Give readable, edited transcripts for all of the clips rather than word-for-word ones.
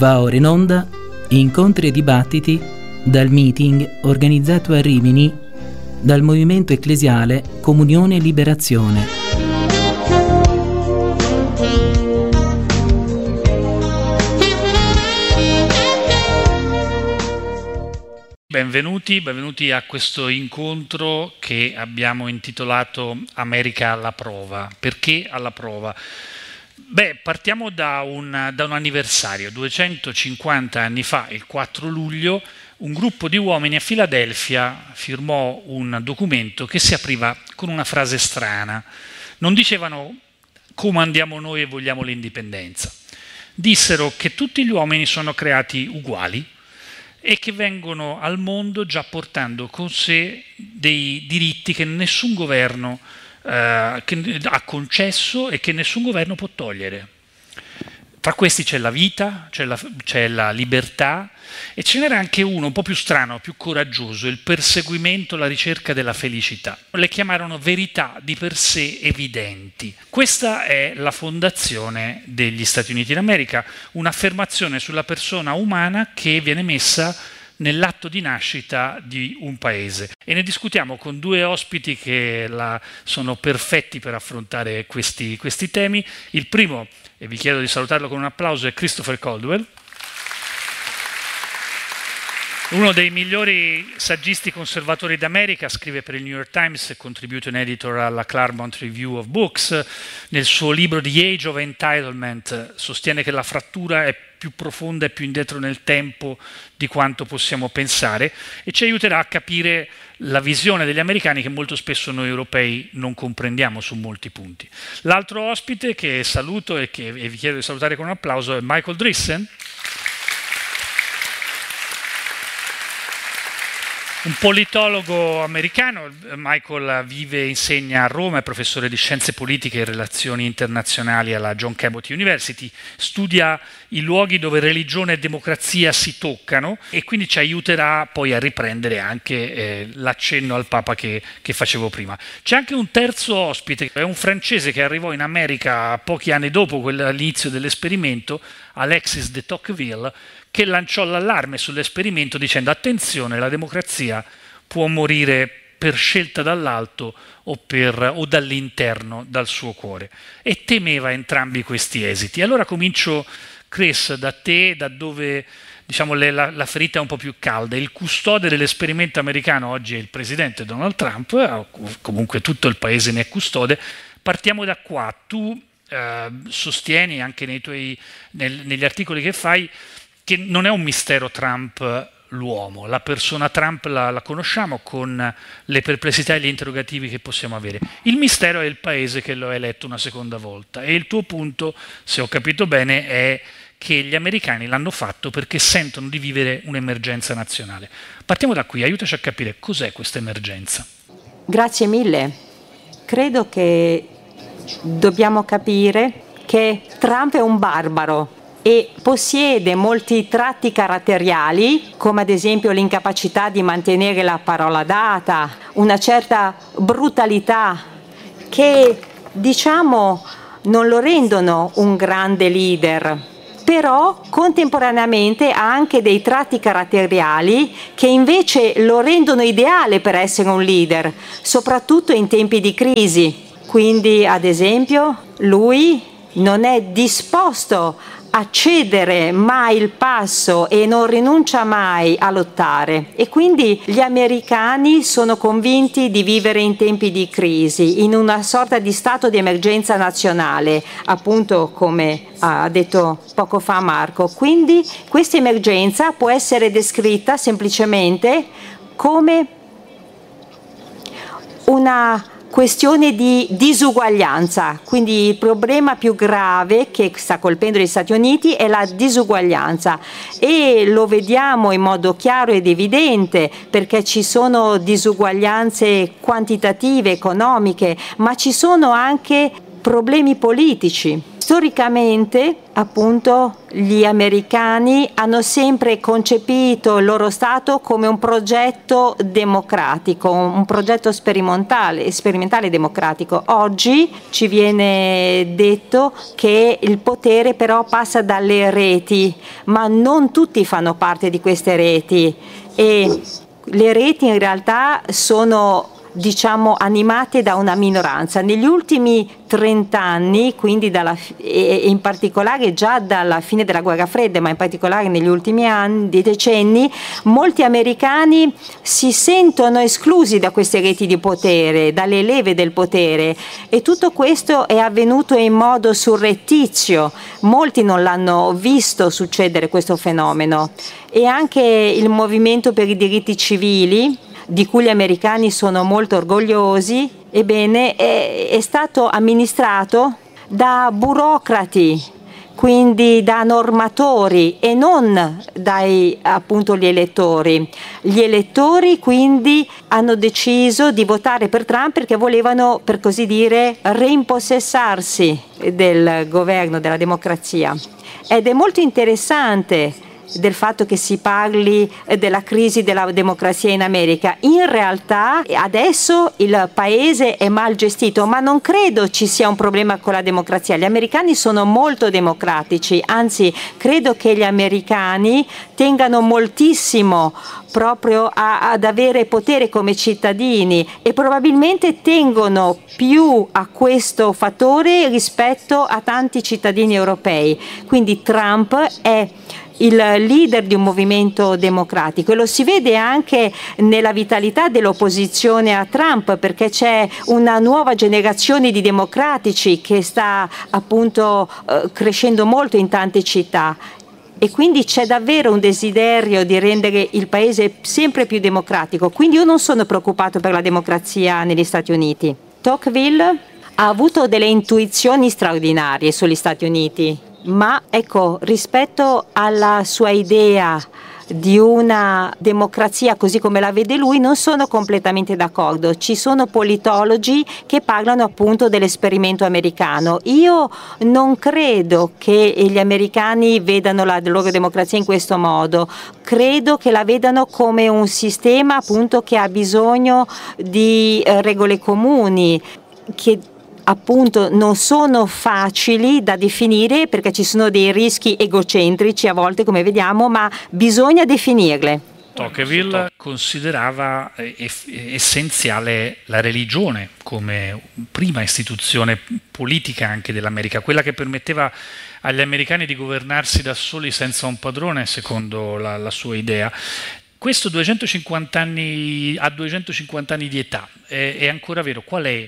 Va ora in onda incontri e dibattiti dal meeting organizzato a Rimini dal movimento ecclesiale Comunione e Liberazione. Benvenuti a questo incontro che abbiamo intitolato America alla prova. Perché alla prova? Partiamo da un anniversario. 250 anni fa, il 4 luglio, un gruppo di uomini a Filadelfia firmò un documento che si apriva con una frase strana. Non dicevano comandiamo noi e vogliamo l'indipendenza. Dissero che tutti gli uomini sono creati uguali e che vengono al mondo già portando con sé dei diritti che nessun governo che ha concesso e che nessun governo può togliere. Tra questi c'è la vita, c'è la libertà e ce n'era anche uno un po' più strano, più coraggioso, il perseguimento, la ricerca della felicità. Le chiamarono verità di per sé evidenti. Questa è la fondazione degli Stati Uniti d'America, un'affermazione sulla persona umana che viene messa nell'atto di nascita di un paese. E ne discutiamo con due ospiti che sono perfetti per affrontare questi temi. Il primo, e vi chiedo di salutarlo con un applauso, è Christopher Caldwell, uno dei migliori saggisti conservatori d'America, scrive per il New York Times e contributing editor alla Claremont Review of Books. Nel suo libro The Age of Entitlement sostiene che la frattura è più profonda e più indietro nel tempo di quanto possiamo pensare e ci aiuterà a capire la visione degli americani che molto spesso noi europei non comprendiamo su molti punti. L'altro ospite che saluto e vi chiedo di salutare con un applauso è Michael Drissen, un politologo americano. Michael vive e insegna a Roma, è professore di scienze politiche e relazioni internazionali alla John Cabot University, studia i luoghi dove religione e democrazia si toccano e quindi ci aiuterà poi a riprendere anche l'accenno al Papa che facevo prima. C'è anche un terzo ospite, è un francese che arrivò in America pochi anni dopo l'inizio dell'esperimento, Alexis de Tocqueville, che lanciò l'allarme sull'esperimento dicendo attenzione, la democrazia può morire per scelta dall'alto o dall'interno, dal suo cuore. E temeva entrambi questi esiti. Allora comincio, Chris, da te, da dove la ferita è un po' più calda. Il custode dell'esperimento americano oggi è il presidente Donald Trump, comunque tutto il paese ne è custode. Partiamo da qua. Tu sostieni anche negli articoli che fai che non è un mistero Trump l'uomo, la persona Trump la conosciamo con le perplessità e gli interrogativi che possiamo avere. Il mistero è il paese che lo ha eletto una seconda volta e il tuo punto, se ho capito bene, è che gli americani l'hanno fatto perché sentono di vivere un'emergenza nazionale. Partiamo da qui, aiutaci a capire cos'è questa emergenza. Grazie mille. Credo che dobbiamo capire che Trump è un barbaro e possiede molti tratti caratteriali, come ad esempio l'incapacità di mantenere la parola data, una certa brutalità che, non lo rendono un grande leader. Però contemporaneamente ha anche dei tratti caratteriali che invece lo rendono ideale per essere un leader, soprattutto in tempi di crisi. Quindi, ad esempio, lui non è disposto a cedere mai il passo e non rinuncia mai a lottare, e quindi gli americani sono convinti di vivere in tempi di crisi, in una sorta di stato di emergenza nazionale, appunto come ha detto poco fa Marco. Quindi questa emergenza può essere descritta semplicemente come una questione di disuguaglianza, quindi il problema più grave che sta colpendo gli Stati Uniti è la disuguaglianza e lo vediamo in modo chiaro ed evidente perché ci sono disuguaglianze quantitative, economiche, ma ci sono anche problemi politici. Storicamente, appunto, gli americani hanno sempre concepito il loro Stato come un progetto democratico, un progetto sperimentale democratico. Oggi ci viene detto che il potere però passa dalle reti, ma non tutti fanno parte di queste reti e le reti in realtà sono animate da una minoranza. Negli ultimi 30 anni, quindi in particolare già dalla fine della guerra fredda, ma in particolare negli ultimi decenni, molti americani si sentono esclusi da queste reti di potere, dalle leve del potere, e tutto questo è avvenuto in modo surrettizio. Molti non l'hanno visto succedere questo fenomeno, e anche il movimento per i diritti civili, di cui gli americani sono molto orgogliosi, ebbene è stato amministrato da burocrati, quindi da normatori e non dai appunto gli elettori. Gli elettori quindi hanno deciso di votare per Trump perché volevano, per così dire, rimpossessarsi del governo, della democrazia. Ed è molto interessante del fatto che si parli della crisi della democrazia in America. In realtà adesso il paese è mal gestito, ma non credo ci sia un problema con la democrazia. Gli americani sono molto democratici, anzi credo che gli americani tengano moltissimo proprio ad avere potere come cittadini, e probabilmente tengono più a questo fattore rispetto a tanti cittadini europei. Quindi Trump è il leader di un movimento democratico, e lo si vede anche nella vitalità dell'opposizione a Trump, perché c'è una nuova generazione di democratici che sta appunto crescendo molto in tante città, e quindi c'è davvero un desiderio di rendere il paese sempre più democratico. Quindi io non sono preoccupato per la democrazia negli Stati Uniti. Tocqueville ha avuto delle intuizioni straordinarie sugli Stati Uniti, ma ecco, rispetto alla sua idea di una democrazia così come la vede lui, non sono completamente d'accordo. Ci sono politologi che parlano appunto dell'esperimento americano. Io non credo che gli americani vedano la loro democrazia in questo modo. Credo che la vedano come un sistema appunto che ha bisogno di regole comuni, che appunto non sono facili da definire perché ci sono dei rischi egocentrici a volte, come vediamo, ma bisogna definirle. Tocqueville considerava essenziale la religione come prima istituzione politica anche dell'America, quella che permetteva agli americani di governarsi da soli senza un padrone, secondo la sua idea. Questo a 250 anni di età è ancora vero? Qual è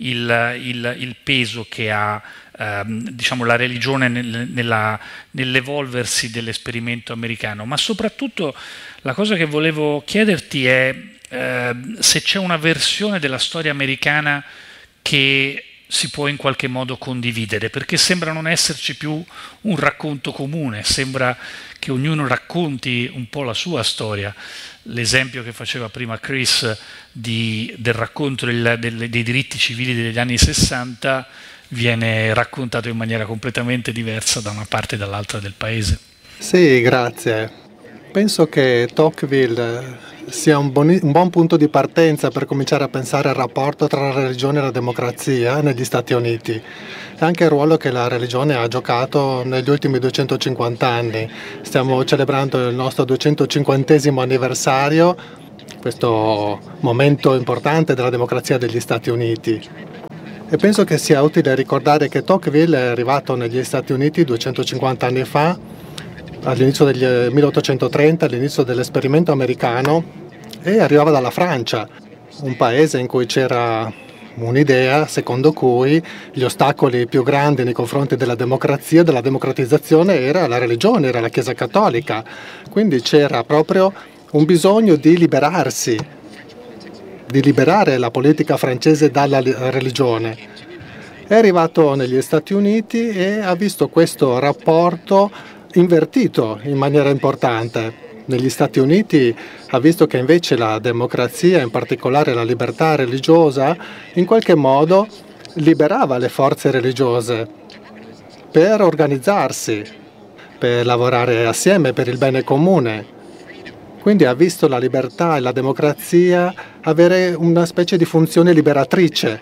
il peso che ha la religione nell'evolversi dell'esperimento americano? Ma soprattutto la cosa che volevo chiederti è se c'è una versione della storia americana che si può in qualche modo condividere, perché sembra non esserci più un racconto comune, sembra che ognuno racconti un po' la sua storia. L'esempio che faceva prima Chris del racconto dei diritti civili degli anni 60 viene raccontato in maniera completamente diversa da una parte e dall'altra del paese. Sì, grazie. Penso che Tocqueville sia un buon punto di partenza per cominciare a pensare al rapporto tra la religione e la democrazia negli Stati Uniti, e anche il ruolo che la religione ha giocato negli ultimi 250 anni. Stiamo celebrando il nostro 250° anniversario, questo momento importante della democrazia degli Stati Uniti. E penso che sia utile ricordare che Tocqueville è arrivato negli Stati Uniti 250 anni fa, all'inizio del 1830, all'inizio dell'esperimento americano, e arrivava dalla Francia, un paese in cui c'era un'idea secondo cui gli ostacoli più grandi nei confronti della democrazia, della democratizzazione, era la religione, era la Chiesa cattolica. Quindi c'era proprio un bisogno di liberarsi, di liberare la politica francese dalla religione. È arrivato negli Stati Uniti e ha visto questo rapporto invertito in maniera importante. Negli Stati Uniti ha visto che invece la democrazia, in particolare la libertà religiosa, in qualche modo liberava le forze religiose. per organizzarsi, per lavorare assieme per il bene comune. Quindi ha visto la libertà e la democrazia avere una specie di funzione liberatrice,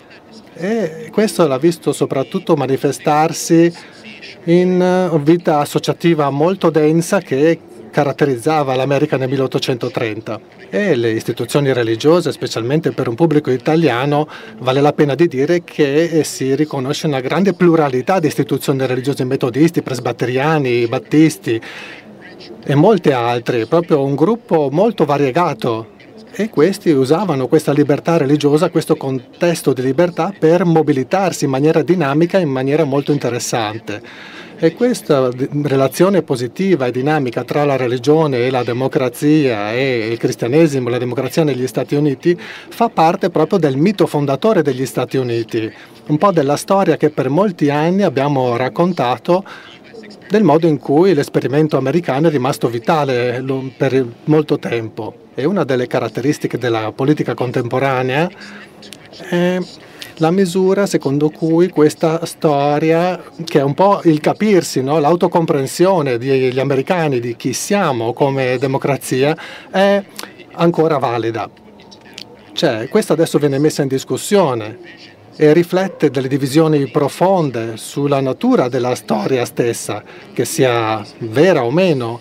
e questo l'ha visto soprattutto manifestarsi in vita associativa molto densa che caratterizzava l'America nel 1830. E le istituzioni religiose, specialmente per un pubblico italiano, vale la pena di dire che si riconosce una grande pluralità di istituzioni religiose, metodisti, presbiteriani, battisti e molte altre, proprio un gruppo molto variegato, e questi usavano questa libertà religiosa, questo contesto di libertà, per mobilitarsi in maniera dinamica, in maniera molto interessante. E questa relazione positiva e dinamica tra la religione e la democrazia e il cristianesimo, la democrazia negli Stati Uniti, fa parte proprio del mito fondatore degli Stati Uniti, un po' della storia che per molti anni abbiamo raccontato, del modo in cui l'esperimento americano è rimasto vitale per molto tempo. E una delle caratteristiche della politica contemporanea è la misura secondo cui questa storia, che è un po' il capirsi, no? L'autocomprensione degli americani di chi siamo come democrazia, è ancora valida. Cioè, questa adesso viene messa in discussione e riflette delle divisioni profonde sulla natura della storia stessa, che sia vera o meno.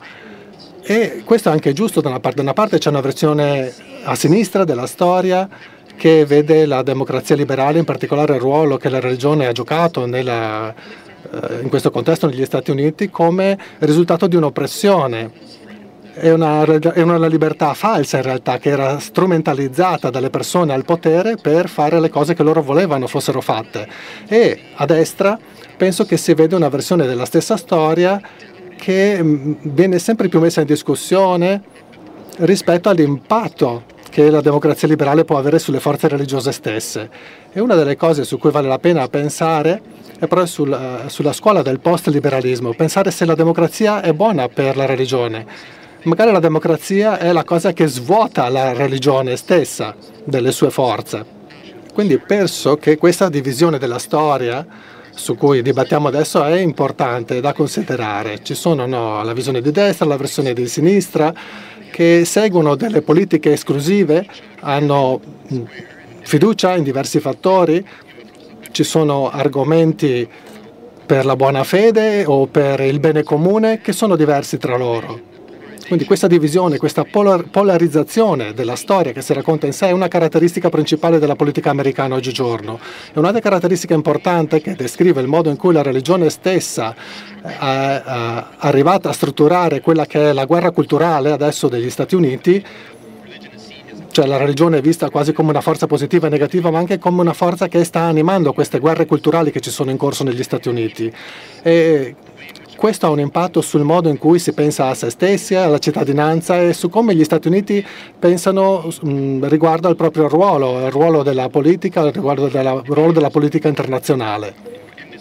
E questo è anche giusto da una parte. Da una parte c'è una versione a sinistra della storia che vede la democrazia liberale, in particolare il ruolo che la religione ha giocato in questo contesto negli Stati Uniti, come risultato di un'oppressione. È una libertà falsa in realtà, che era strumentalizzata dalle persone al potere per fare le cose che loro volevano fossero fatte. E a destra penso che si vede una versione della stessa storia che viene sempre più messa in discussione rispetto all'impatto che la democrazia liberale può avere sulle forze religiose stesse. E una delle cose su cui vale la pena pensare è proprio sulla scuola del post-liberalismo, pensare se la democrazia è buona per la religione. Magari la democrazia è la cosa che svuota la religione stessa delle sue forze. Quindi penso che questa divisione della storia su cui dibattiamo adesso è importante da considerare. Ci sono la visione di destra, la versione di sinistra, che seguono delle politiche esclusive, hanno fiducia in diversi fattori, ci sono argomenti per la buona fede o per il bene comune che sono diversi tra loro. Quindi questa divisione, questa polarizzazione della storia che si racconta in sé è una caratteristica principale della politica americana oggigiorno. È un'altra caratteristica importante che descrive il modo in cui la religione stessa è arrivata a strutturare quella che è la guerra culturale adesso degli Stati Uniti. Cioè la religione è vista quasi come una forza positiva e negativa, ma anche come una forza che sta animando queste guerre culturali che ci sono in corso negli Stati Uniti. E questo ha un impatto sul modo in cui si pensa a se stessi, alla cittadinanza e su come gli Stati Uniti pensano riguardo al proprio ruolo, il ruolo della politica, riguardo al ruolo della politica internazionale.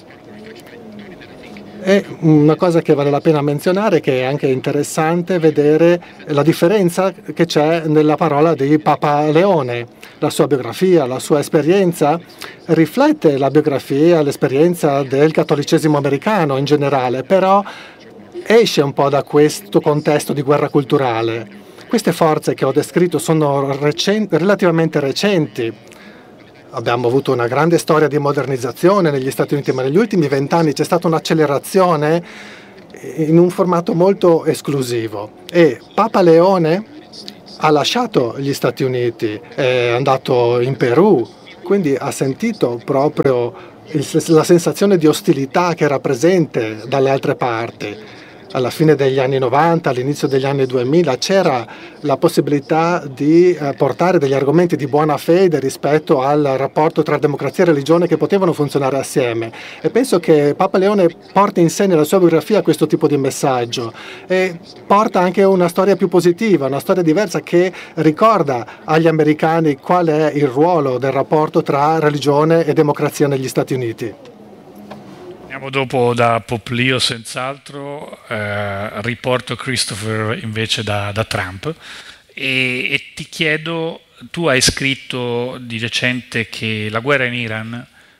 E una cosa che vale la pena menzionare, che è anche interessante vedere la differenza che c'è nella parola di Papa Leone. La sua biografia, la sua esperienza riflette la biografia, l'esperienza del cattolicesimo americano in generale, però esce un po' da questo contesto di guerra culturale. Queste forze che ho descritto sono relativamente recenti. Abbiamo avuto una grande storia di modernizzazione negli Stati Uniti, ma negli ultimi 20 anni c'è stata un'accelerazione in un formato molto esclusivo. E Papa Leone ha lasciato gli Stati Uniti, è andato in Perù, quindi ha sentito proprio la sensazione di ostilità che era presente dalle altre parti. Alla fine degli anni 90, all'inizio degli anni 2000, c'era la possibilità di portare degli argomenti di buona fede rispetto al rapporto tra democrazia e religione che potevano funzionare assieme. E penso che Papa Leone porti in sé nella sua biografia questo tipo di messaggio e porta anche una storia più positiva, una storia diversa che ricorda agli americani qual è il ruolo del rapporto tra religione e democrazia negli Stati Uniti. Andiamo dopo da Pope Leo senz'altro, riporto Christopher invece da Trump e ti chiedo, tu hai scritto di recente che la guerra in Iran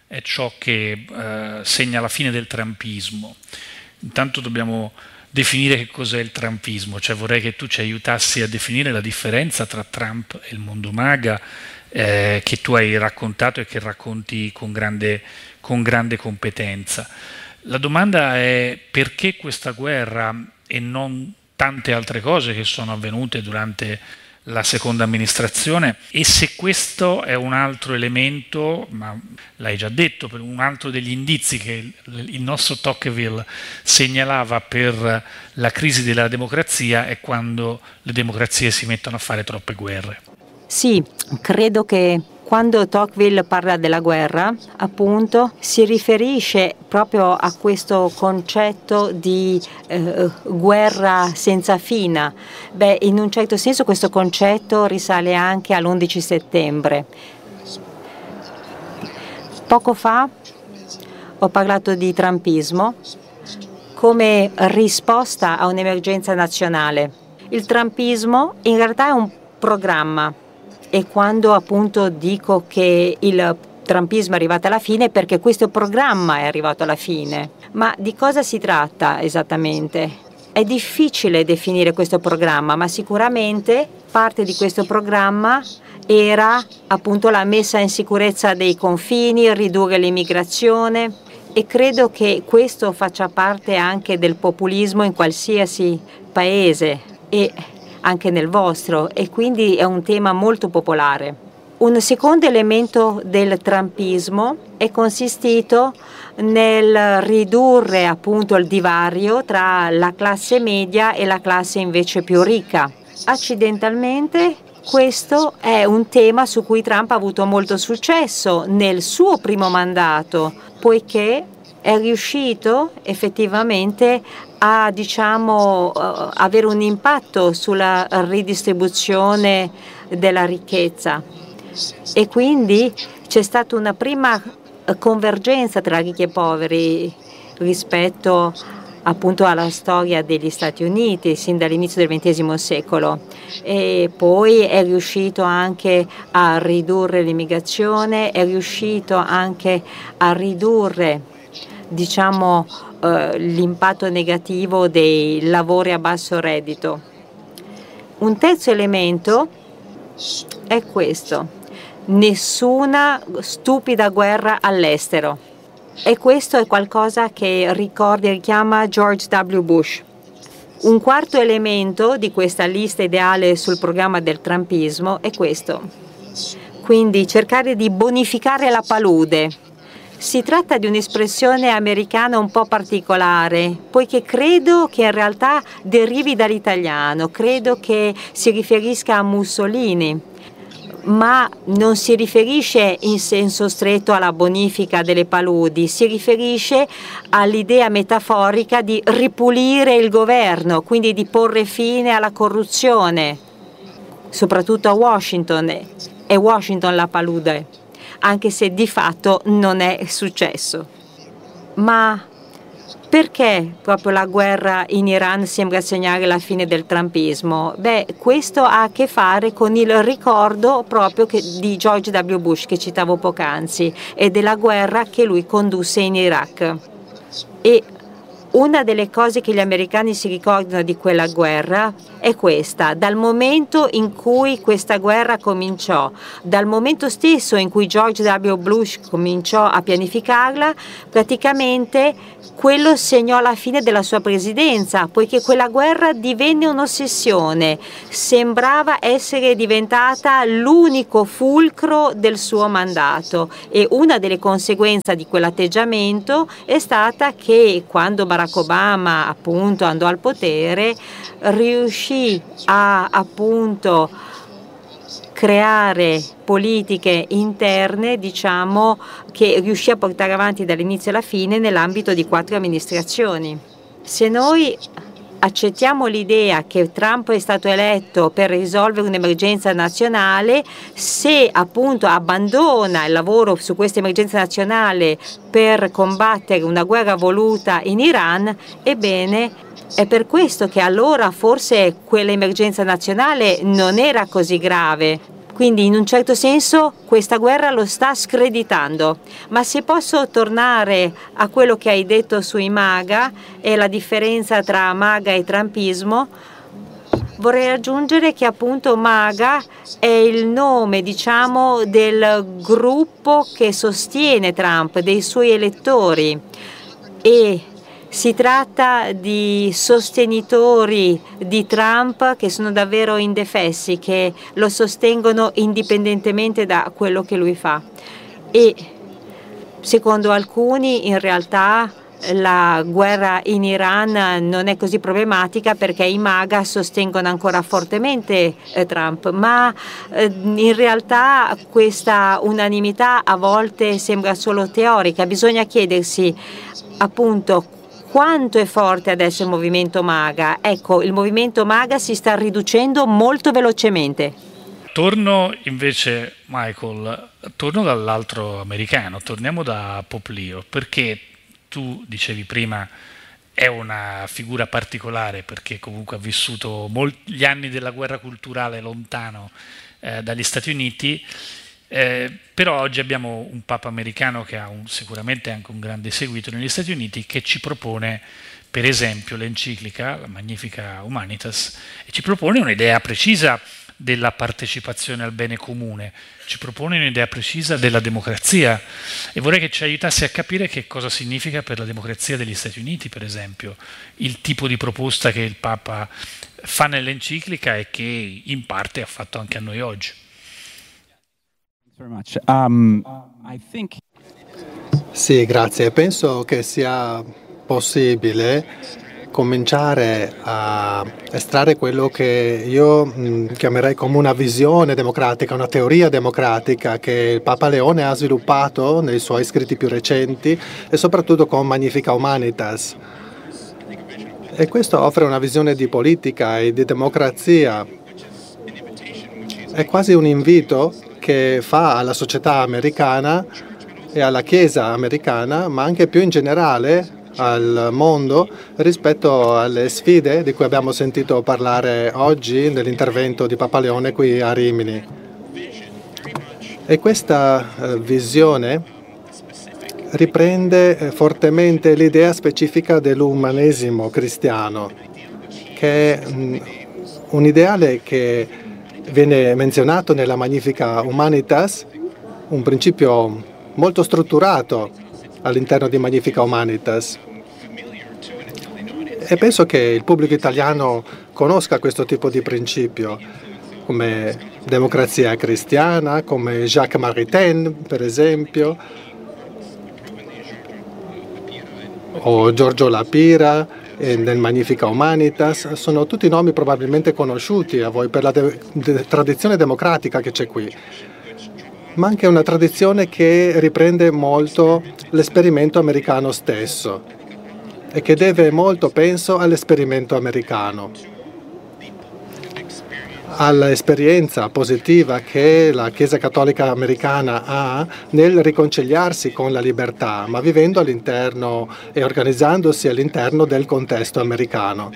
è ciò che segna la fine del trumpismo. Intanto dobbiamo definire che cos'è il trumpismo, cioè vorrei che tu ci aiutassi a definire la differenza tra Trump e il mondo MAGA, che tu hai raccontato e che racconti con grande competenza. La domanda è: perché questa guerra e non tante altre cose che sono avvenute durante la seconda amministrazione, e se questo è un altro elemento, ma l'hai già detto, per un altro degli indizi che il nostro Tocqueville segnalava per la crisi della democrazia è quando le democrazie si mettono a fare troppe guerre. Sì, credo che quando Tocqueville parla della guerra, appunto, si riferisce proprio a questo concetto di guerra senza fine. In un certo senso questo concetto risale anche all'11 settembre. Poco fa ho parlato di trumpismo come risposta a un'emergenza nazionale. Il trumpismo in realtà è un programma. E quando appunto dico che il trumpismo è arrivato alla fine, perché questo programma è arrivato alla fine. Ma di cosa si tratta esattamente? È difficile definire questo programma, ma sicuramente parte di questo programma era appunto la messa in sicurezza dei confini, ridurre l'immigrazione, e credo che questo faccia parte anche del populismo in qualsiasi paese e anche nel vostro, e quindi è un tema molto popolare. Un secondo elemento del trumpismo è consistito nel ridurre appunto il divario tra la classe media e la classe invece più ricca. Accidentalmente questo è un tema su cui Trump ha avuto molto successo nel suo primo mandato, poiché è riuscito effettivamente a avere un impatto sulla ridistribuzione della ricchezza, e quindi c'è stata una prima convergenza tra ricchi e poveri rispetto appunto alla storia degli Stati Uniti sin dall'inizio del XX secolo, e poi è riuscito anche a ridurre l'immigrazione, è riuscito anche a ridurre l'impatto negativo dei lavori a basso reddito. Un terzo elemento è questo: nessuna stupida guerra all'estero. E questo è qualcosa che richiama George W. Bush. Un quarto elemento di questa lista ideale sul programma del trumpismo è questo: quindi cercare di bonificare la palude. Si tratta di un'espressione americana un po' particolare, poiché credo che in realtà derivi dall'italiano, credo che si riferisca a Mussolini, ma non si riferisce in senso stretto alla bonifica delle paludi, si riferisce all'idea metaforica di ripulire il governo, quindi di porre fine alla corruzione, soprattutto a Washington. È Washington la palude, anche se di fatto non è successo. Ma perché proprio la guerra in Iran sembra segnare la fine del trumpismo? Questo ha a che fare con il ricordo proprio di George W. Bush che citavo poc'anzi e della guerra che lui condusse in Iraq. E una delle cose che gli americani si ricordano di quella guerra è questa: dal momento in cui questa guerra cominciò, dal momento stesso in cui George W. Bush cominciò a pianificarla, praticamente quello segnò la fine della sua presidenza, poiché quella guerra divenne un'ossessione, sembrava essere diventata l'unico fulcro del suo mandato, e una delle conseguenze di quell'atteggiamento è stata che quando Barack Obama appunto andò al potere riuscì a appunto creare politiche interne, che riuscì a portare avanti dall'inizio alla fine nell'ambito di 4 amministrazioni. Se noi accettiamo l'idea che Trump è stato eletto per risolvere un'emergenza nazionale, se appunto abbandona il lavoro su questa emergenza nazionale per combattere una guerra voluta in Iran, ebbene è per questo che allora forse quell'emergenza nazionale non era così grave. Quindi in un certo senso questa guerra lo sta screditando. Ma se posso tornare a quello che hai detto sui MAGA e la differenza tra MAGA e trumpismo, vorrei aggiungere che appunto MAGA è il nome, diciamo, del gruppo che sostiene Trump, dei suoi elettori, e si tratta di sostenitori di Trump che sono davvero indefessi, che lo sostengono indipendentemente da quello che lui fa. E secondo alcuni in realtà la guerra in Iran non è così problematica perché i MAGA sostengono ancora fortemente Trump, ma in realtà questa unanimità a volte sembra solo teorica. Bisogna chiedersi appunto quanto è forte adesso il movimento MAGA. Ecco, il movimento MAGA si sta riducendo molto velocemente. Torno invece, Michael, torno dall'altro americano, torniamo da Poplio, perché tu dicevi prima è una figura particolare perché comunque ha vissuto gli anni della guerra culturale lontano dagli Stati Uniti, però oggi abbiamo un Papa americano che ha sicuramente anche un grande seguito negli Stati Uniti, che ci propone per esempio l'enciclica, la Magnificat Humanitas, e ci propone un'idea precisa della partecipazione al bene comune, ci propone un'idea precisa della democrazia, e vorrei che ci aiutasse a capire che cosa significa per la democrazia degli Stati Uniti, per esempio, il tipo di proposta che il Papa fa nell'enciclica e che in parte ha fatto anche a noi oggi. Sì, grazie. Penso che sia possibile cominciare a estrarre quello che io chiamerei come una visione democratica, una teoria democratica che il Papa Leone ha sviluppato nei suoi scritti più recenti e soprattutto con Magnificat Humanitas. E questo offre una visione di politica e di democrazia. È quasi un invito che fa alla società americana e alla Chiesa americana, ma anche più in generale al mondo, rispetto alle sfide di cui abbiamo sentito parlare oggi nell'intervento di Papa Leone qui a Rimini. E questa visione riprende fortemente l'idea specifica dell'umanesimo cristiano, che è un ideale che viene menzionato nella Magnificat Humanitas, un principio molto strutturato all'interno di Magnificat Humanitas. E penso che il pubblico italiano conosca questo tipo di principio, come democrazia cristiana, come Jacques Maritain, per esempio, o Giorgio Lapira nel Magnificat Humanitas. Sono tutti nomi probabilmente conosciuti a voi per la tradizione democratica che c'è qui, ma anche una tradizione che riprende molto l'esperimento americano stesso e che deve molto, penso, all'esperimento americano, all'esperienza positiva che la Chiesa Cattolica americana ha nel riconciliarsi con la libertà, ma vivendo all'interno e organizzandosi all'interno del contesto americano.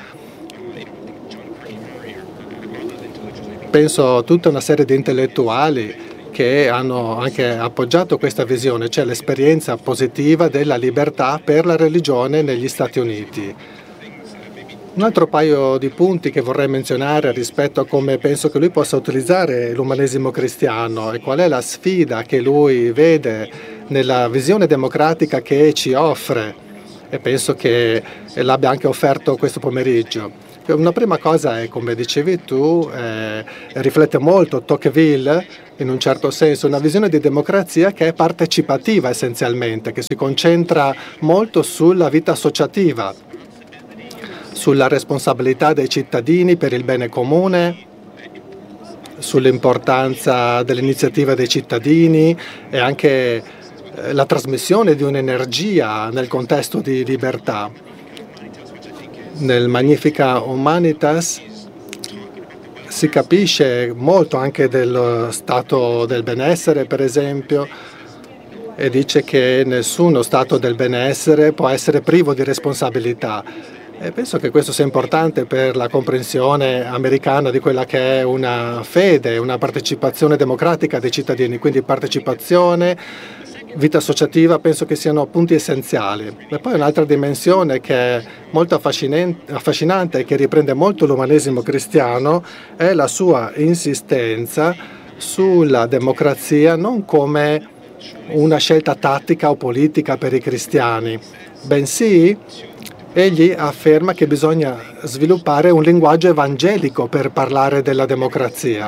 Penso a tutta una serie di intellettuali che hanno anche appoggiato questa visione, cioè l'esperienza positiva della libertà per la religione negli Stati Uniti. Un altro paio di punti che vorrei menzionare rispetto a come penso che lui possa utilizzare l'umanesimo cristiano e qual è la sfida che lui vede nella visione democratica che ci offre, e penso che l'abbia anche offerto questo pomeriggio. Una prima cosa è, come dicevi tu, riflette molto Tocqueville, in un certo senso, una visione di democrazia che è partecipativa essenzialmente, che si concentra molto sulla vita associativa, sulla responsabilità dei cittadini per il bene comune, sull'importanza dell'iniziativa dei cittadini e anche la trasmissione di un'energia nel contesto di libertà. Nel Magnificat Humanitas si capisce molto anche dello stato del benessere, per esempio, e dice che nessuno stato del benessere può essere privo di responsabilità. E penso che questo sia importante per la comprensione americana di quella che è una fede, una partecipazione democratica dei cittadini, quindi partecipazione, vita associativa, penso che siano punti essenziali. E poi un'altra dimensione che è molto affascinante e che riprende molto l'umanesimo cristiano è la sua insistenza sulla democrazia non come una scelta tattica o politica per i cristiani, bensì egli afferma che bisogna sviluppare un linguaggio evangelico per parlare della democrazia.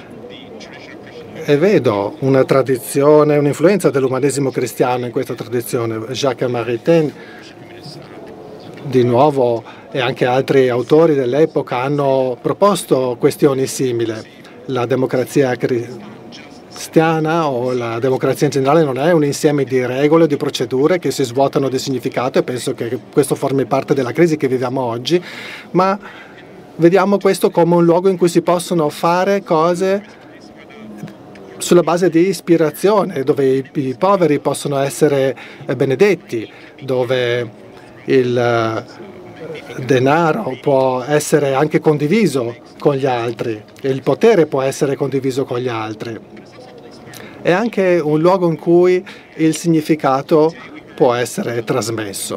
E vedo una tradizione, un'influenza dell'umanesimo cristiano in questa tradizione. Jacques Maritain, di nuovo, e anche altri autori dell'epoca hanno proposto questioni simili. La democrazia cristiana o la democrazia in generale non è un insieme di regole o di procedure che si svuotano di significato, e penso che questo formi parte della crisi che viviamo oggi, ma vediamo questo come un luogo in cui si possono fare cose sulla base di ispirazione, dove i poveri possono essere benedetti, dove il denaro può essere anche condiviso con gli altri e il potere può essere condiviso con gli altri. È anche un luogo in cui il significato può essere trasmesso.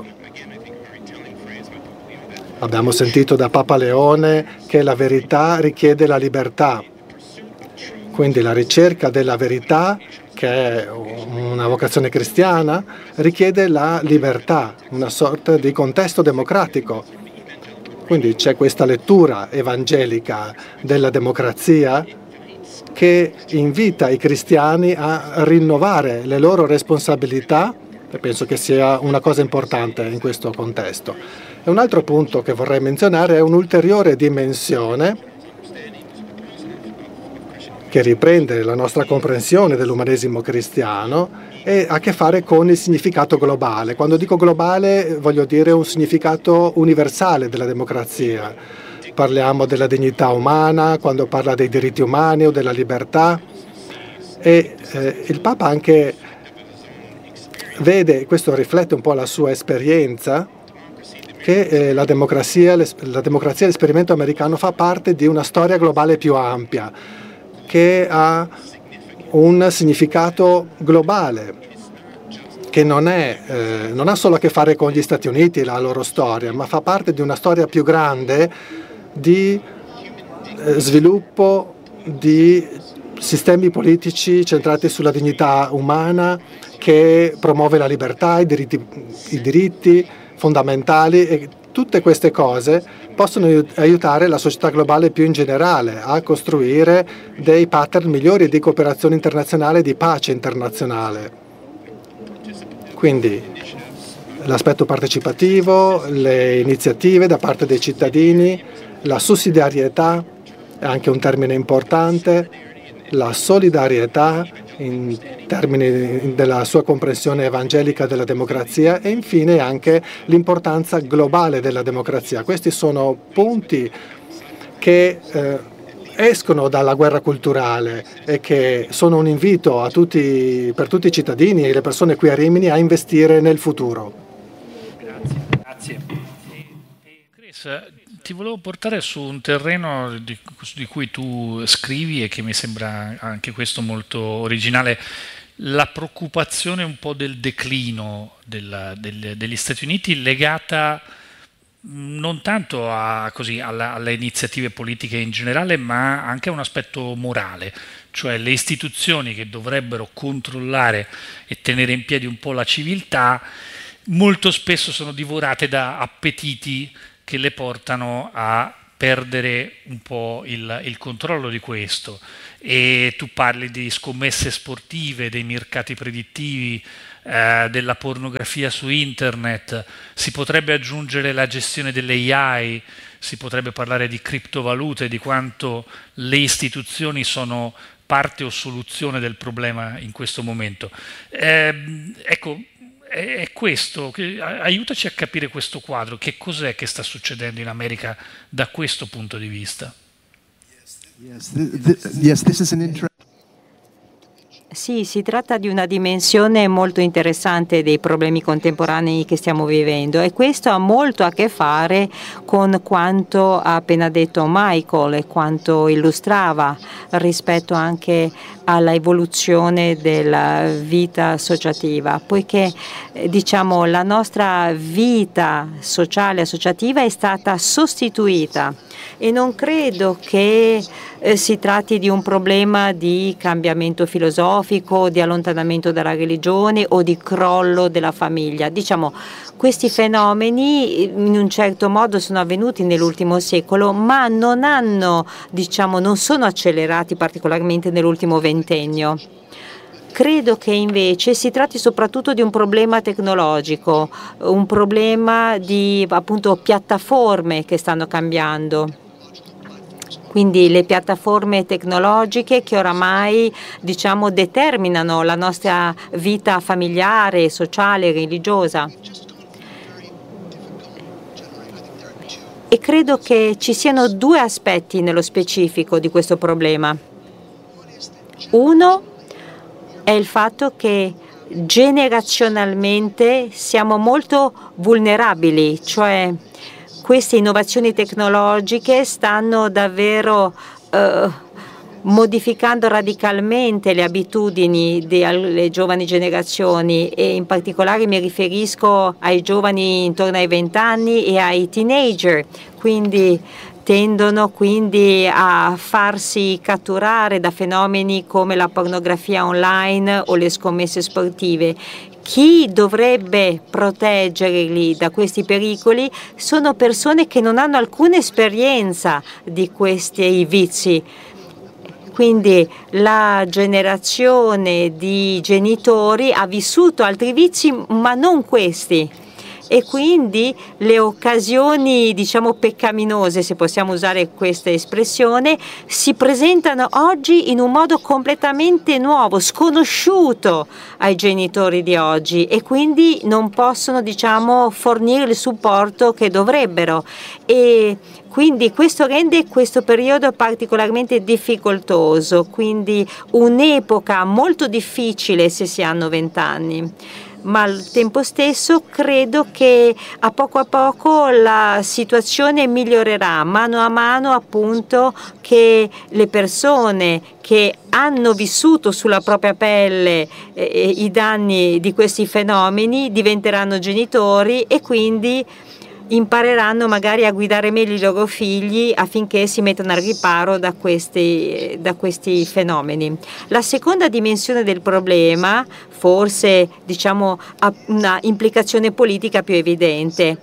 Abbiamo sentito da Papa Leone che la verità richiede la libertà. Quindi la ricerca della verità, che è una vocazione cristiana, richiede la libertà, una sorta di contesto democratico. Quindi c'è questa lettura evangelica della democrazia che invita i cristiani a rinnovare le loro responsabilità, e penso che sia una cosa importante in questo contesto. E un altro punto che vorrei menzionare è un'ulteriore dimensione che riprende la nostra comprensione dell'umanesimo cristiano e ha a che fare con il significato globale. Quando dico globale voglio dire un significato universale della democrazia. Parliamo della dignità umana, quando parla dei diritti umani o della libertà, e il Papa anche vede, questo riflette un po' la sua esperienza, che la democrazia, l'esperimento americano fa parte di una storia globale più ampia, che ha un significato globale, che non ha solo a che fare con gli Stati Uniti e la loro storia, ma fa parte di una storia più grande di sviluppo di sistemi politici centrati sulla dignità umana, che promuove la libertà, i diritti fondamentali, e tutte queste cose possono aiutare la società globale più in generale a costruire dei pattern migliori di cooperazione internazionale e di pace internazionale. Quindi l'aspetto partecipativo, le iniziative da parte dei cittadini, la sussidiarietà è anche un termine importante, la solidarietà in termini della sua comprensione evangelica della democrazia, e infine anche l'importanza globale della democrazia. Questi sono punti che escono dalla guerra culturale e che sono un invito per tutti i cittadini e le persone qui a Rimini a investire nel futuro. Grazie. Chris, ti volevo portare su un terreno di cui tu scrivi e che mi sembra anche questo molto originale, la preoccupazione un po' del declino degli Stati Uniti, legata non tanto alle iniziative politiche in generale, ma anche a un aspetto morale, cioè le istituzioni che dovrebbero controllare e tenere in piedi un po' la civiltà, molto spesso sono divorate da appetiti che le portano a perdere un po' il controllo di questo. E tu parli di scommesse sportive, dei mercati predittivi, della pornografia su internet, si potrebbe aggiungere la gestione delle AI, si potrebbe parlare di criptovalute, di quanto le istituzioni sono parte o soluzione del problema in questo momento. Ecco, è questo, aiutaci a capire questo quadro, che cos'è che sta succedendo in America da questo punto di vista? Sì, si tratta di una dimensione molto interessante dei problemi contemporanei che stiamo vivendo e questo ha molto a che fare con quanto ha appena detto Michael e quanto illustrava rispetto anche alla evoluzione della vita associativa, poiché diciamo la nostra vita sociale associativa è stata sostituita e non credo che si tratti di un problema di cambiamento filosofico, di allontanamento dalla religione o di crollo della famiglia. Diciamo, questi fenomeni in un certo modo sono avvenuti nell'ultimo secolo, ma non sono accelerati particolarmente nell'ultimo ventennio. Credo che invece si tratti soprattutto di un problema tecnologico, un problema di appunto piattaforme che stanno cambiando. Quindi le piattaforme tecnologiche che oramai determinano la nostra vita familiare, sociale, religiosa. E credo che ci siano due aspetti nello specifico di questo problema. Uno è il fatto che generazionalmente siamo molto vulnerabili, cioè queste innovazioni tecnologiche stanno davvero modificando radicalmente le abitudini delle giovani generazioni e in particolare mi riferisco ai giovani intorno ai 20 anni e ai teenager, quindi tendono quindi a farsi catturare da fenomeni come la pornografia online o le scommesse sportive. Chi dovrebbe proteggerli da questi pericoli sono persone che non hanno alcuna esperienza di questi vizi. Quindi la generazione di genitori ha vissuto altri vizi, ma non questi. E quindi le occasioni, peccaminose, se possiamo usare questa espressione, si presentano oggi in un modo completamente nuovo, sconosciuto ai genitori di oggi e quindi non possono, fornire il supporto che dovrebbero. E quindi questo rende questo periodo particolarmente difficoltoso, quindi un'epoca molto difficile se si hanno 20 anni. Ma al tempo stesso credo che a poco la situazione migliorerà mano a mano appunto che le persone che hanno vissuto sulla propria pelle i danni di questi fenomeni diventeranno genitori e quindi impareranno magari a guidare meglio i loro figli affinché si mettano al riparo da questi fenomeni. La seconda dimensione del problema, forse ha una implicazione politica più evidente.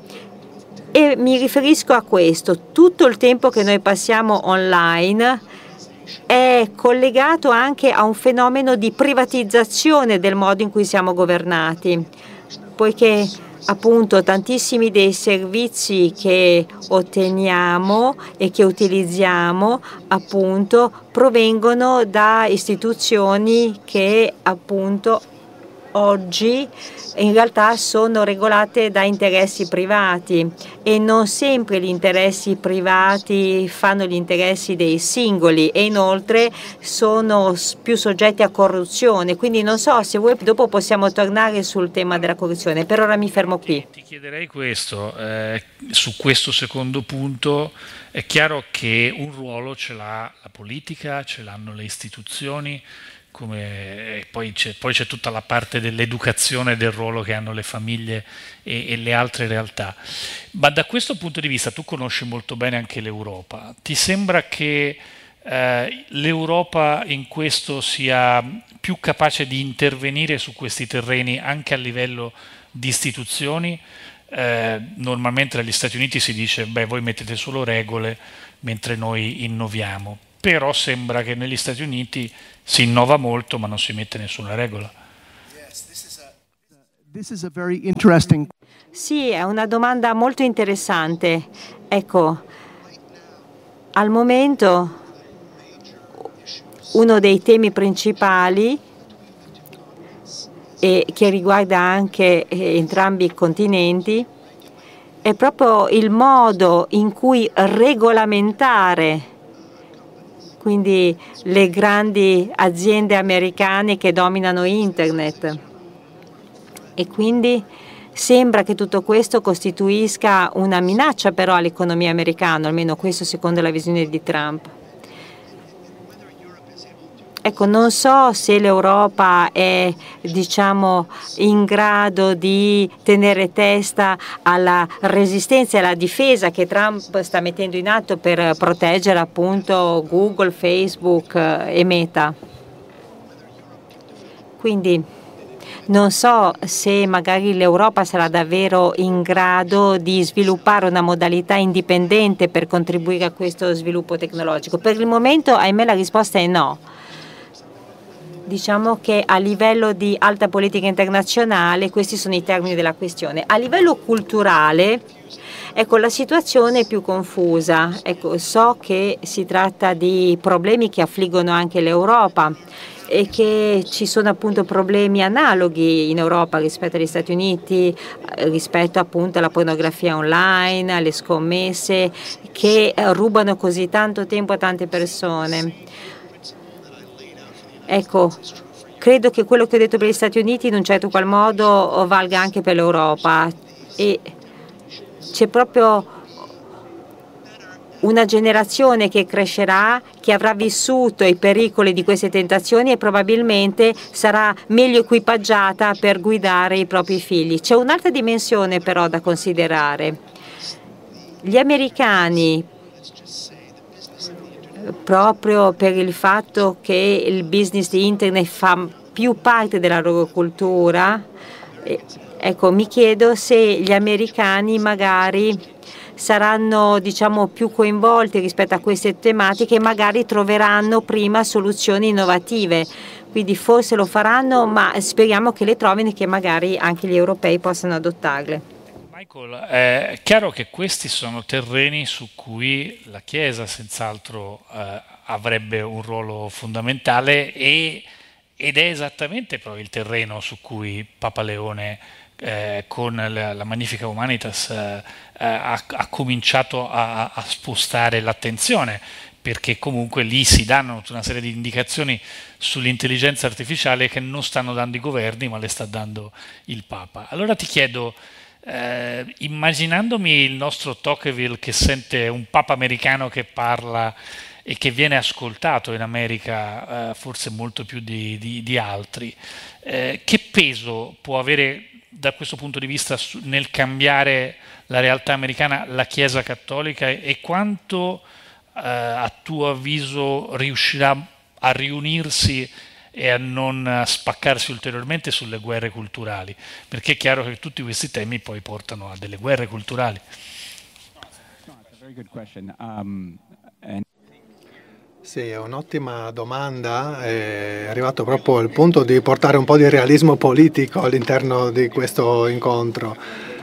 E mi riferisco a questo: tutto il tempo che noi passiamo online è collegato anche a un fenomeno di privatizzazione del modo in cui siamo governati, poiché appunto tantissimi dei servizi che otteniamo e che utilizziamo appunto provengono da istituzioni che appunto oggi in realtà sono regolate da interessi privati e non sempre gli interessi privati fanno gli interessi dei singoli e inoltre sono più soggetti a corruzione. Quindi non so se voi dopo possiamo tornare sul tema della corruzione, per ora mi fermo qui. Ti chiederei questo, su questo secondo punto è chiaro che un ruolo ce l'ha la politica, ce l'hanno le istituzioni, poi c'è tutta la parte dell'educazione, del ruolo che hanno le famiglie e le altre realtà. Ma da questo punto di vista tu conosci molto bene anche l'Europa. Ti sembra che l'Europa in questo sia più capace di intervenire su questi terreni anche a livello di istituzioni? Normalmente dagli Stati Uniti si dice voi mettete solo regole mentre noi innoviamo, però sembra che negli Stati Uniti si innova molto ma non si mette nessuna regola. Sì, è una domanda molto interessante. Ecco, al momento uno dei temi principali e che riguarda anche entrambi i continenti è proprio il modo in cui regolamentare quindi le grandi aziende americane che dominano Internet. E quindi sembra che tutto questo costituisca una minaccia però all'economia americana, almeno questo secondo la visione di Trump. Ecco, non so se l'Europa è, diciamo, in grado di tenere testa alla resistenza e alla difesa che Trump sta mettendo in atto per proteggere appunto Google, Facebook e Meta. Quindi non so se magari l'Europa sarà davvero in grado di sviluppare una modalità indipendente per contribuire a questo sviluppo tecnologico. Per il momento, ahimè, la risposta è no. Diciamo che a livello di alta politica internazionale questi sono i termini della questione. A livello culturale, ecco, la situazione è più confusa. Ecco, so che si tratta di problemi che affliggono anche l'Europa e che ci sono appunto problemi analoghi in Europa rispetto agli Stati Uniti, rispetto appunto alla pornografia online, alle scommesse che rubano così tanto tempo a tante persone. Ecco, credo che quello che ho detto per gli Stati Uniti in un certo qual modo valga anche per l'Europa e c'è proprio una generazione che crescerà, che avrà vissuto i pericoli di queste tentazioni e probabilmente sarà meglio equipaggiata per guidare i propri figli. C'è un'altra dimensione però da considerare. Gli americani, proprio per il fatto che il business di Internet fa più parte della loro cultura, ecco, mi chiedo se gli americani magari saranno, diciamo, più coinvolti rispetto a queste tematiche e magari troveranno prima soluzioni innovative. Quindi forse lo faranno, ma speriamo che le trovino e che magari anche gli europei possano adottarle. Michael, è chiaro che questi sono terreni su cui la Chiesa senz'altro avrebbe un ruolo fondamentale ed è esattamente proprio il terreno su cui Papa Leone con la Magnificat Humanitas ha cominciato a spostare l'attenzione, perché comunque lì si danno tutta una serie di indicazioni sull'intelligenza artificiale che non stanno dando i governi ma le sta dando il Papa. Allora ti chiedo, immaginandomi il nostro Tocqueville che sente un Papa americano che parla e che viene ascoltato in America forse molto più di altri, che peso può avere da questo punto di vista nel cambiare la realtà americana la Chiesa cattolica e quanto a tuo avviso riuscirà a riunirsi e a non spaccarsi ulteriormente sulle guerre culturali, perché è chiaro che tutti questi temi poi portano a delle guerre culturali. Sì, è un'ottima domanda, è arrivato proprio il punto di portare un po' di realismo politico all'interno di questo incontro.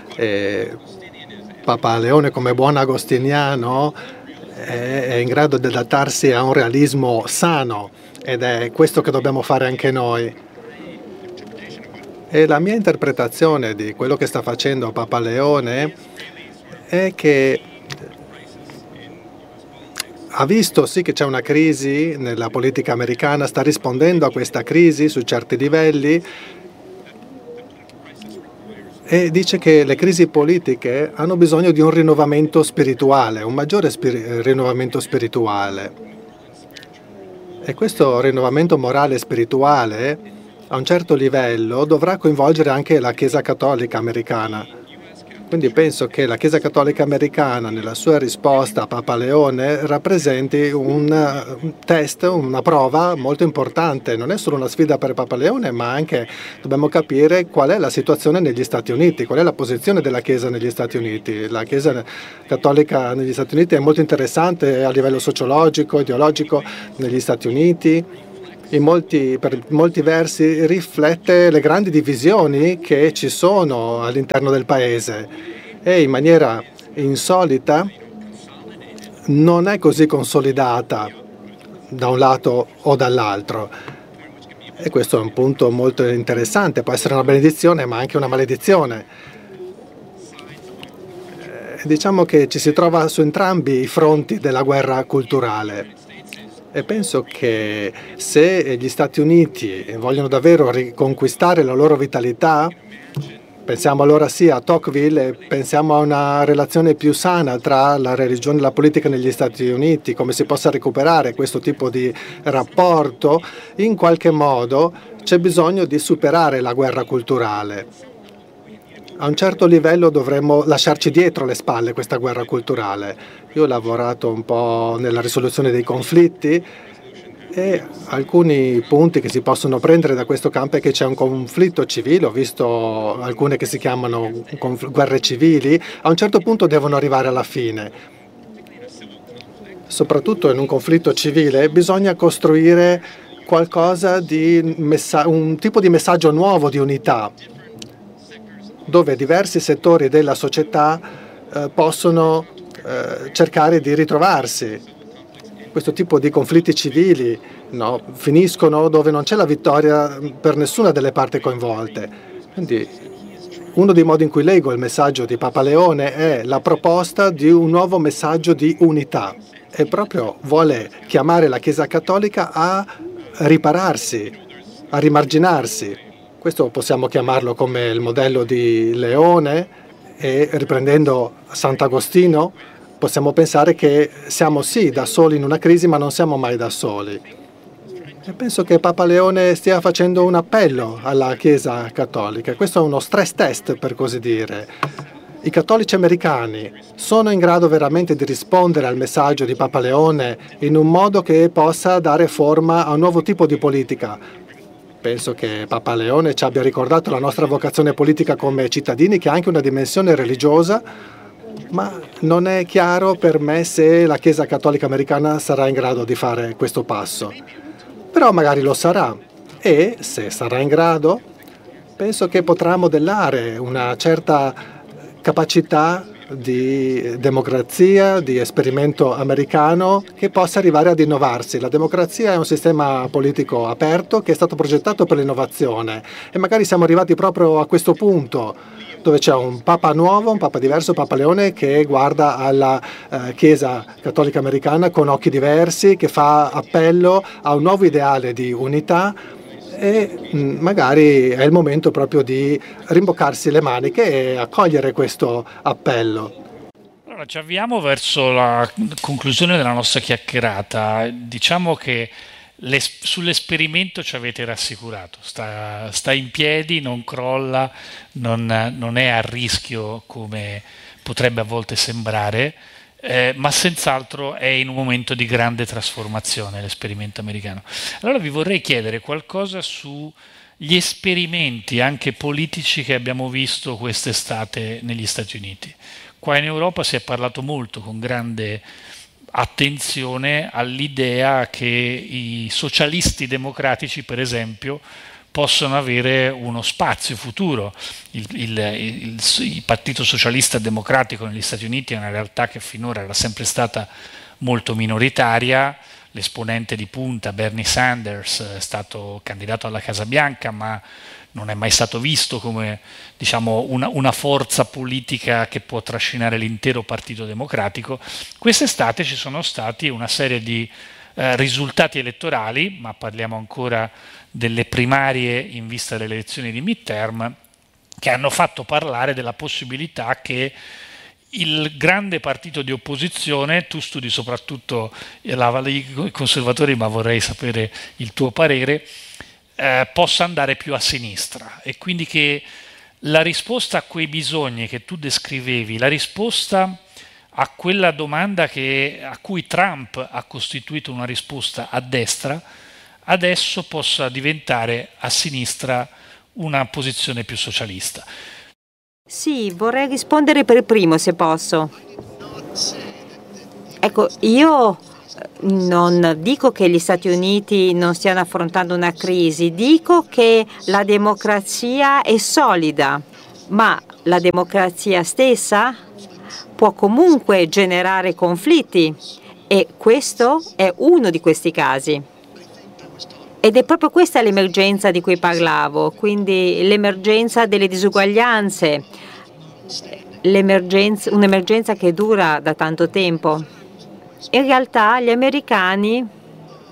Papa Leone, come buon agostiniano, è in grado di adattarsi a un realismo sano ed è questo che dobbiamo fare anche noi. E la mia interpretazione di quello che sta facendo Papa Leone è che ha visto sì che c'è una crisi nella politica americana, sta rispondendo a questa crisi su certi livelli e dice che le crisi politiche hanno bisogno di un rinnovamento spirituale, un maggiore rinnovamento spirituale. E questo rinnovamento morale e spirituale a un certo livello dovrà coinvolgere anche la Chiesa Cattolica americana. Quindi penso che la Chiesa Cattolica americana nella sua risposta a Papa Leone rappresenti un test, una prova molto importante. Non è solo una sfida per Papa Leone, ma anche dobbiamo capire qual è la situazione negli Stati Uniti, qual è la posizione della Chiesa negli Stati Uniti. La Chiesa Cattolica negli Stati Uniti è molto interessante a livello sociologico, ideologico negli Stati Uniti. Per molti versi riflette le grandi divisioni che ci sono all'interno del paese e in maniera insolita non è così consolidata da un lato o dall'altro. E questo è un punto molto interessante, può essere una benedizione ma anche una maledizione. Diciamo che ci si trova su entrambi i fronti della guerra culturale. E penso che se gli Stati Uniti vogliono davvero riconquistare la loro vitalità, pensiamo allora sì a Tocqueville e pensiamo a una relazione più sana tra la religione e la politica negli Stati Uniti, come si possa recuperare questo tipo di rapporto. In qualche modo c'è bisogno di superare la guerra culturale. A un certo livello dovremmo lasciarci dietro le spalle questa guerra culturale. Io ho lavorato un po' nella risoluzione dei conflitti e alcuni punti che si possono prendere da questo campo è che c'è un conflitto civile, ho visto alcune che si chiamano guerre civili, a un certo punto devono arrivare alla fine. Soprattutto in un conflitto civile bisogna costruire qualcosa di un tipo di messaggio nuovo di unità, dove diversi settori della società possono cercare di ritrovarsi. Questo tipo di conflitti civili finiscono dove non c'è la vittoria per nessuna delle parti coinvolte. Quindi uno dei modi in cui leggo il messaggio di Papa Leone è la proposta di un nuovo messaggio di unità e proprio vuole chiamare la Chiesa Cattolica a ripararsi, a rimarginarsi. Questo possiamo chiamarlo come il modello di Leone e riprendendo Sant'Agostino possiamo pensare che siamo sì da soli in una crisi ma non siamo mai da soli. E penso che Papa Leone stia facendo un appello alla Chiesa Cattolica. Questo è uno stress test per così dire. I cattolici americani sono in grado veramente di rispondere al messaggio di Papa Leone in un modo che possa dare forma a un nuovo tipo di politica. Penso che Papa Leone ci abbia ricordato la nostra vocazione politica come cittadini, che ha anche una dimensione religiosa, ma non è chiaro per me se la Chiesa Cattolica americana sarà in grado di fare questo passo. Però magari lo sarà e, se sarà in grado, penso che potrà modellare una certa capacità di democrazia, di esperimento americano che possa arrivare ad innovarsi. La democrazia è un sistema politico aperto che è stato progettato per l'innovazione e magari siamo arrivati proprio a questo punto dove c'è un Papa nuovo, un Papa diverso, Papa Leone, che guarda alla Chiesa Cattolica americana con occhi diversi, che fa appello a un nuovo ideale di unità e magari è il momento proprio di rimboccarsi le maniche e accogliere questo appello. Allora, ci avviamo verso la conclusione della nostra chiacchierata. Diciamo che sull'esperimento ci avete rassicurato, sta in piedi, non crolla, non è a rischio come potrebbe a volte sembrare, ma senz'altro è in un momento di grande trasformazione l'esperimento americano. Allora vi vorrei chiedere qualcosa sugli esperimenti anche politici che abbiamo visto quest'estate negli Stati Uniti. Qua in Europa si è parlato molto con grande attenzione all'idea che i socialisti democratici, per esempio, possono avere uno spazio futuro. Il Partito Socialista Democratico negli Stati Uniti è una realtà che finora era sempre stata molto minoritaria. L'esponente di punta, Bernie Sanders, è stato candidato alla Casa Bianca, ma non è mai stato visto come, diciamo, una forza politica che può trascinare l'intero Partito Democratico. Quest'estate ci sono stati una serie di risultati elettorali, ma parliamo ancora delle primarie in vista delle elezioni di midterm, che hanno fatto parlare della possibilità che il grande partito di opposizione, tu studi soprattutto i conservatori, ma vorrei sapere il tuo parere, possa andare più a sinistra e quindi che la risposta a quei bisogni che tu descrivevi, la risposta a quella domanda a cui Trump ha costituito una risposta a destra, adesso possa diventare a sinistra una posizione più socialista. Sì, vorrei rispondere per primo se posso. Ecco, io non dico che gli Stati Uniti non stiano affrontando una crisi, dico che la democrazia è solida, ma la democrazia stessa può comunque generare conflitti e questo è uno di questi casi. Ed è proprio questa l'emergenza di cui parlavo, quindi l'emergenza delle disuguaglianze, un'emergenza che dura da tanto tempo. In realtà gli americani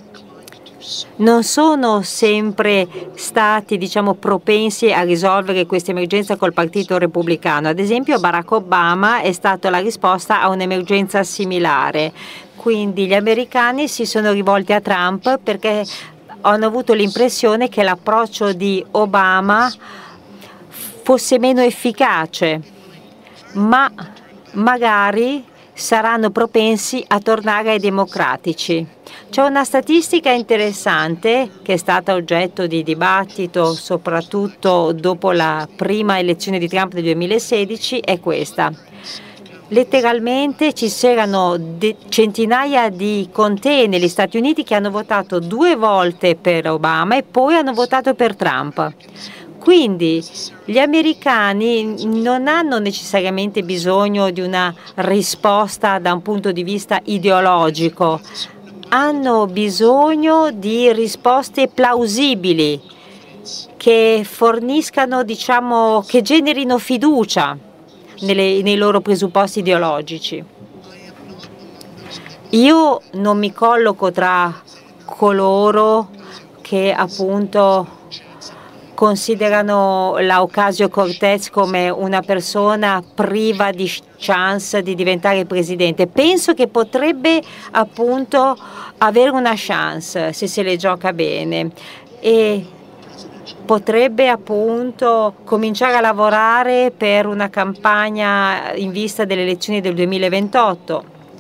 non sono sempre stati, propensi a risolvere questa emergenza col Partito Repubblicano. Ad esempio, Barack Obama è stata la risposta a un'emergenza similare. Quindi gli americani si sono rivolti a Trump perché hanno avuto l'impressione che l'approccio di Obama fosse meno efficace, ma magari saranno propensi a tornare ai democratici. C'è una statistica interessante che è stata oggetto di dibattito soprattutto dopo la prima elezione di Trump del 2016, è questa. Letteralmente ci c'erano centinaia di contee negli Stati Uniti che hanno votato 2 volte per Obama e poi hanno votato per Trump. Quindi gli americani non hanno necessariamente bisogno di una risposta da un punto di vista ideologico, hanno bisogno di risposte plausibili che forniscano, che generino fiducia nei loro presupposti ideologici. Io non mi colloco tra coloro che appunto considerano la Ocasio-Cortez come una persona priva di chance di diventare presidente. Penso che potrebbe appunto avere una chance se se le gioca bene e potrebbe appunto cominciare a lavorare per una campagna in vista delle elezioni del 2028.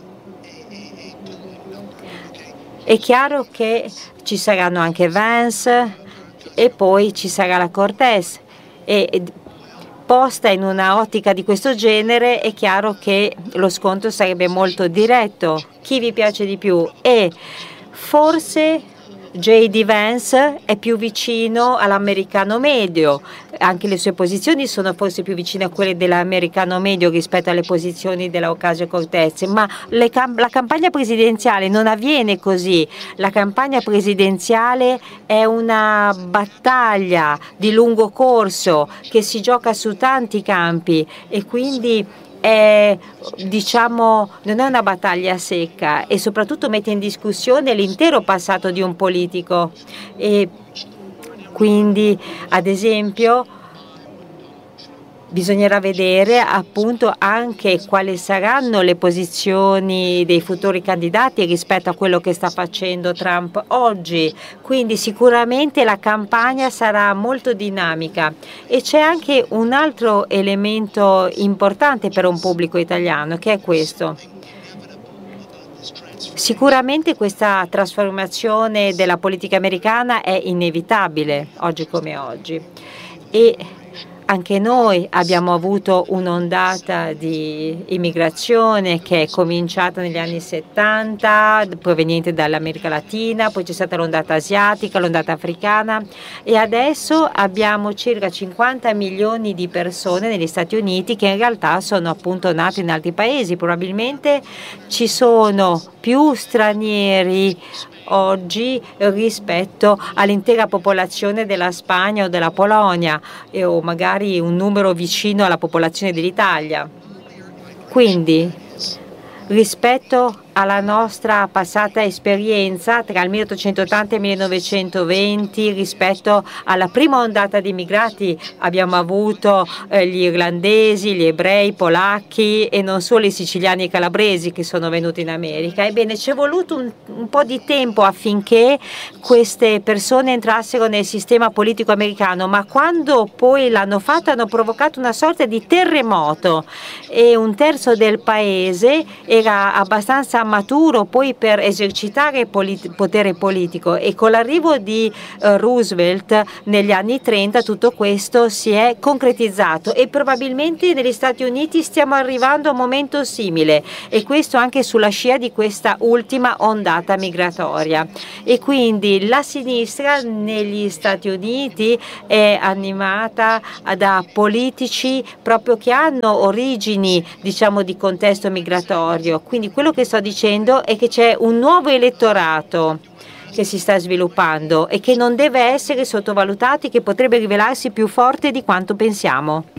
È chiaro che ci saranno anche Vance e poi ci sarà la Cortez e posta in una ottica di questo genere è chiaro che lo scontro sarebbe molto diretto. Chi vi piace di più? E forse J.D. Vance è più vicino all'americano medio, anche le sue posizioni sono forse più vicine a quelle dell'americano medio rispetto alle posizioni della Ocasio-Cortez, ma la campagna presidenziale non avviene così. La campagna presidenziale è una battaglia di lungo corso che si gioca su tanti campi e quindi non è una battaglia secca e soprattutto mette in discussione l'intero passato di un politico e quindi ad esempio bisognerà vedere appunto anche quali saranno le posizioni dei futuri candidati rispetto a quello che sta facendo Trump oggi, quindi sicuramente la campagna sarà molto dinamica e c'è anche un altro elemento importante per un pubblico italiano che è questo. Sicuramente questa trasformazione della politica americana è inevitabile oggi come oggi e anche noi abbiamo avuto un'ondata di immigrazione che è cominciata negli anni 70, proveniente dall'America Latina, poi c'è stata l'ondata asiatica, l'ondata africana e adesso abbiamo circa 50 milioni di persone negli Stati Uniti che in realtà sono appunto nate in altri paesi. Probabilmente ci sono più stranieri oggi rispetto all'intera popolazione della Spagna o della Polonia o magari un numero vicino alla popolazione dell'Italia. Quindi rispetto alla nostra passata esperienza tra il 1880 e il 1920, rispetto alla prima ondata di immigrati abbiamo avuto gli irlandesi, gli ebrei, i polacchi e non solo i siciliani e i calabresi che sono venuti in America. Ebbene, ci è voluto un po' di tempo affinché queste persone entrassero nel sistema politico americano, ma quando poi l'hanno fatto hanno provocato una sorta di terremoto e un terzo del paese era abbastanza maturo poi per esercitare potere politico e con l'arrivo di Roosevelt negli anni 30 tutto questo si è concretizzato e probabilmente negli Stati Uniti stiamo arrivando a un momento simile e questo anche sulla scia di questa ultima ondata migratoria e quindi la sinistra negli Stati Uniti è animata da politici proprio che hanno origini di contesto migratorio. Quindi quello che sto dicendo è che c'è un nuovo elettorato che si sta sviluppando e che non deve essere sottovalutato e che potrebbe rivelarsi più forte di quanto pensiamo.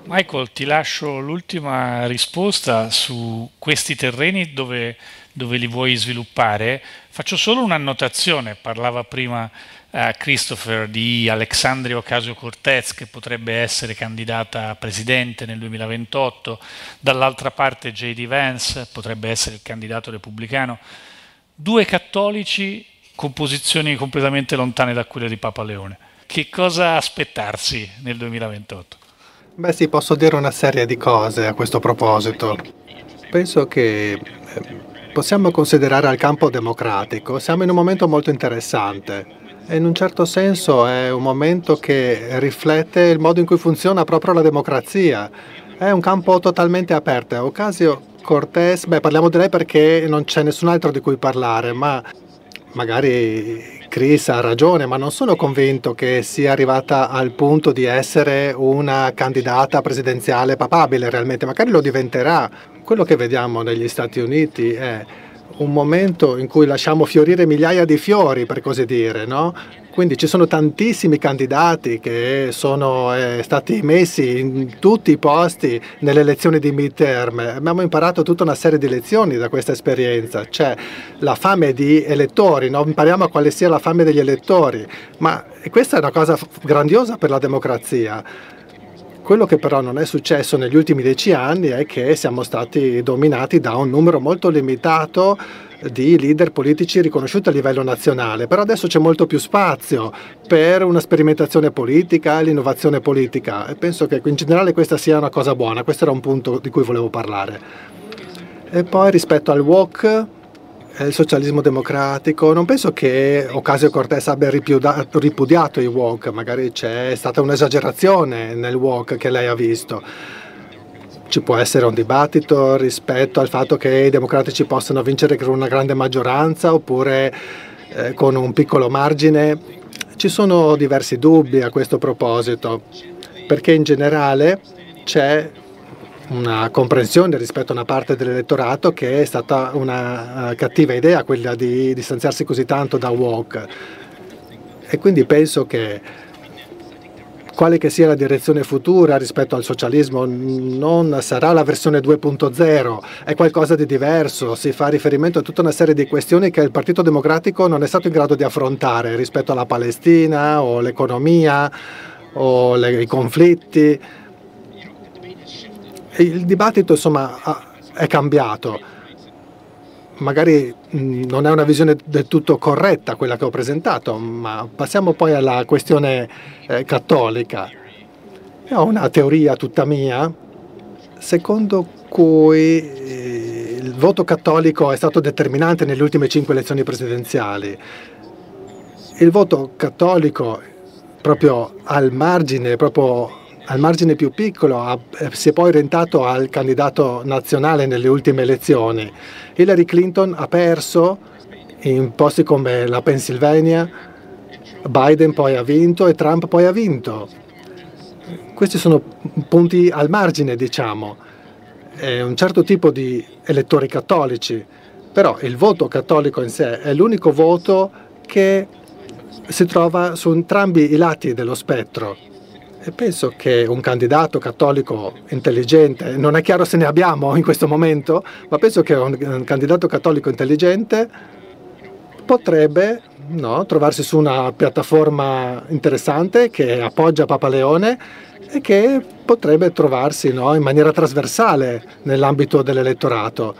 Michael, ti lascio l'ultima risposta su questi terreni dove li vuoi sviluppare. Faccio solo un'annotazione, parlava prima Christopher di Alexandria Ocasio-Cortez che potrebbe essere candidata a presidente nel 2028, dall'altra parte J.D. Vance potrebbe essere il candidato repubblicano, due cattolici con posizioni completamente lontane da quelle di Papa Leone. Che cosa aspettarsi nel 2028? Beh sì, posso dire una serie di cose a questo proposito. Penso che possiamo considerare al campo democratico, siamo in un momento molto interessante e in un certo senso è un momento che riflette il modo in cui funziona proprio la democrazia. È un campo totalmente aperto. Ocasio-Cortez, parliamo di lei perché non c'è nessun altro di cui parlare, ma magari Chris ha ragione, ma non sono convinto che sia arrivata al punto di essere una candidata presidenziale papabile realmente, magari lo diventerà. Quello che vediamo negli Stati Uniti è un momento in cui lasciamo fiorire migliaia di fiori, per così dire, no? Quindi ci sono tantissimi candidati che sono stati messi in tutti i posti nelle elezioni di midterm. Abbiamo imparato tutta una serie di lezioni da questa esperienza. C'è la fame di elettori, no? Impariamo a quale sia la fame degli elettori, ma questa è una cosa grandiosa per la democrazia. Quello che però non è successo negli ultimi 10 anni è che siamo stati dominati da un numero molto limitato di leader politici riconosciuti a livello nazionale, però adesso c'è molto più spazio per una sperimentazione politica, l'innovazione politica e penso che in generale questa sia una cosa buona, questo era un punto di cui volevo parlare. E poi rispetto al woke, il socialismo democratico, non penso che Ocasio-Cortez abbia ripudiato i woke, magari c'è stata un'esagerazione nel woke che lei ha visto. Ci può essere un dibattito rispetto al fatto che i democratici possano vincere con una grande maggioranza oppure con un piccolo margine. Ci sono diversi dubbi a questo proposito, perché in generale c'è una comprensione rispetto a una parte dell'elettorato che è stata una cattiva idea quella di distanziarsi così tanto da woke. E quindi penso che quale che sia la direzione futura rispetto al socialismo non sarà la versione 2.0, è qualcosa di diverso, si fa riferimento a tutta una serie di questioni che il Partito Democratico non è stato in grado di affrontare rispetto alla Palestina o l'economia o i conflitti. Il dibattito insomma è cambiato, magari non è una visione del tutto corretta quella che ho presentato, ma passiamo poi alla questione cattolica. Io ho una teoria tutta mia, secondo cui il voto cattolico è stato determinante nelle ultime 5 elezioni presidenziali. Il voto cattolico proprio al margine più piccolo si è poi orientato al candidato nazionale nelle ultime elezioni. Hillary Clinton ha perso in posti come la Pennsylvania, Biden poi ha vinto e Trump poi ha vinto. Questi sono punti al margine, diciamo. È un certo tipo di elettori cattolici, però il voto cattolico in sé è l'unico voto che si trova su entrambi i lati dello spettro. E penso che un candidato cattolico intelligente, non è chiaro se ne abbiamo in questo momento, ma penso che un candidato cattolico intelligente potrebbe trovarsi su una piattaforma interessante che appoggia Papa Leone e che potrebbe trovarsi in maniera trasversale nell'ambito dell'elettorato.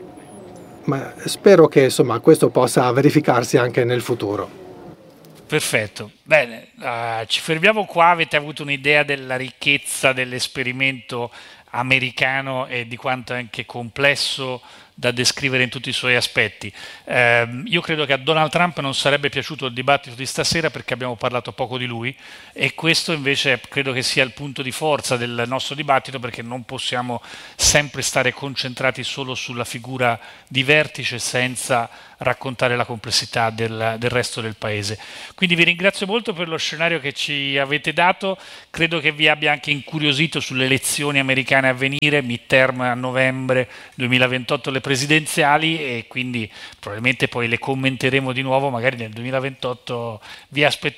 Ma spero che questo possa verificarsi anche nel futuro. Perfetto, bene, ci fermiamo qua. Avete avuto un'idea della ricchezza dell'esperimento americano e di quanto è anche complesso da descrivere in tutti i suoi aspetti. Io credo che a Donald Trump non sarebbe piaciuto il dibattito di stasera perché abbiamo parlato poco di lui, e questo invece credo che sia il punto di forza del nostro dibattito, perché non possiamo sempre stare concentrati solo sulla figura di vertice senza raccontare la complessità del resto del paese. Quindi vi ringrazio molto per lo scenario che ci avete dato, credo che vi abbia anche incuriosito sulle elezioni americane a venire, midterm a novembre 2028 le presidenziali, e quindi probabilmente poi le commenteremo di nuovo magari nel 2028. Vi aspettiamo